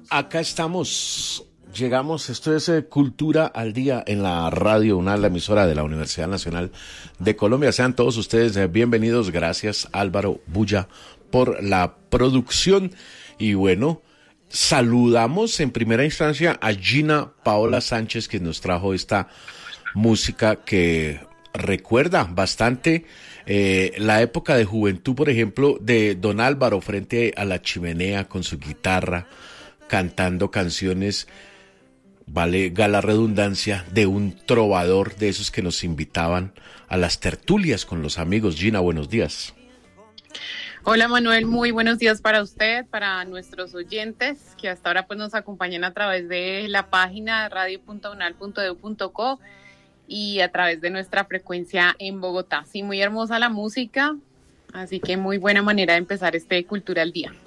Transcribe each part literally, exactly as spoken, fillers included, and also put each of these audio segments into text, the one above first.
Acá estamos, llegamos, esto es eh, Cultura al Día en la Radio UNAL, la emisora de la Universidad Nacional de Colombia. Sean todos ustedes eh, bienvenidos, gracias Álvaro Bulla por la producción. Y bueno, saludamos en primera instancia a Gina Paola Sánchez, que nos trajo esta música que recuerda bastante eh, la época de juventud, por ejemplo, de don Álvaro frente a la chimenea con su guitarra, cantando canciones, valga la redundancia, de un trovador de esos que nos invitaban a las tertulias con los amigos. Gina, buenos días. Hola Manuel, muy buenos días para usted, para nuestros oyentes que hasta ahora pues nos acompañan a través de la página radio punto unal punto edu punto co y a través de nuestra frecuencia en Bogotá. Sí, muy hermosa la música, así que muy buena manera de empezar este Cultura al Día.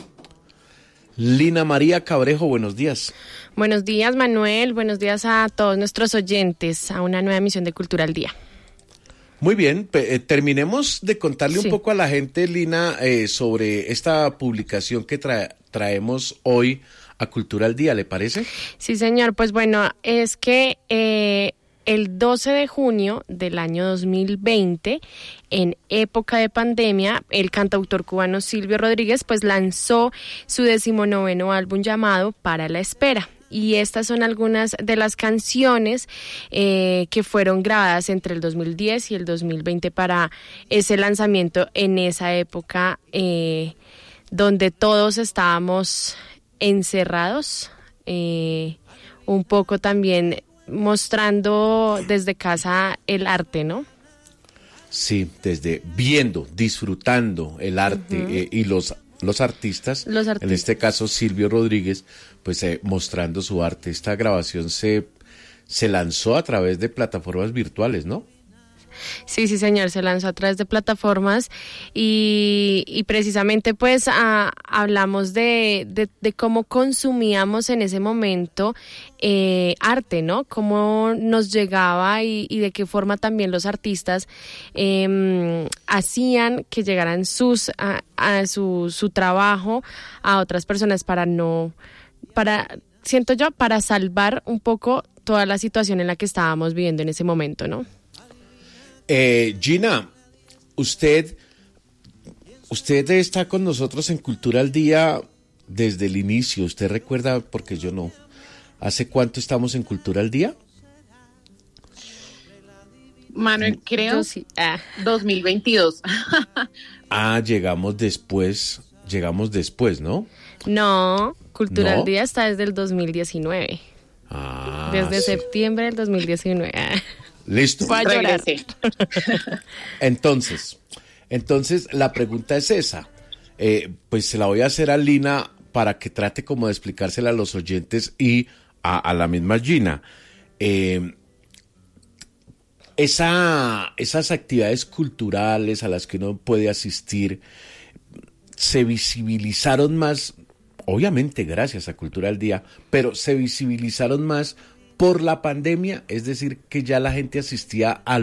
Lina María Cabrejo, buenos días. Buenos días, Manuel. Buenos días a todos nuestros oyentes a una nueva emisión de Cultura al Día. Muy bien, eh, terminemos de contarle sí. un poco a la gente, Lina, eh, sobre esta publicación que tra- traemos hoy a Cultura al Día, ¿le parece? Sí, señor. Pues bueno, es que eh, el doce de junio del año dos mil veinte, en época de pandemia, el cantautor cubano Silvio Rodríguez pues lanzó su decimonoveno álbum llamado Para la Espera. Y estas son algunas de las canciones eh, que fueron grabadas entre el dos mil diez y el dos mil veinte para ese lanzamiento en esa época eh, donde todos estábamos encerrados, eh, un poco también mostrando desde casa el arte, ¿no? Sí, desde viendo, disfrutando el arte uh-huh. eh, y los los artistas, los artistas, en este caso Silvio Rodríguez, pues eh, mostrando su arte. Esta grabación se, se lanzó a través de plataformas virtuales, ¿no? Sí, sí, señor, se lanzó a través de plataformas y, y precisamente pues a, hablamos de, de, de cómo consumíamos en ese momento eh, arte, ¿no? Cómo nos llegaba y, y de qué forma también los artistas eh, hacían que llegaran sus a, a su, su trabajo a otras personas para no, para, siento yo, para salvar un poco toda la situación en la que estábamos viviendo en ese momento, ¿no? Eh, Gina, usted, usted está con nosotros en Cultura al Día desde el inicio. ¿Usted recuerda? Porque yo no. ¿Hace cuánto estamos en Cultura al Día? Manuel, creo sí. ah. dos mil veintidós. Ah, llegamos después, llegamos después, ¿no? No, Cultura ¿No? al Día está desde el dos mil diecinueve. Ah, desde sí. septiembre del dos mil diecinueve. Listo. Voy a llorar. Entonces, entonces la pregunta es esa. Eh, pues se la voy a hacer a Lina para que trate como de explicársela a los oyentes y a, a la misma Gina. Eh, esa, esas actividades culturales a las que uno puede asistir se visibilizaron más, obviamente gracias a Cultura al Día, pero se visibilizaron más por la pandemia, es decir, que ya la gente asistía a